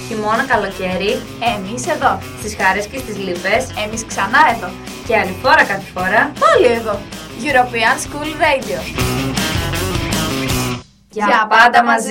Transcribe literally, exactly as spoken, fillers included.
Χειμώνα, καλοκαίρι. Εμείς εδώ. Στις χαρές και στις λύπες. Εμείς ξανά εδώ. Και άλλη φορά κάθε φορά. Πάλι εδώ. European School Radio. Για πάντα μαζί.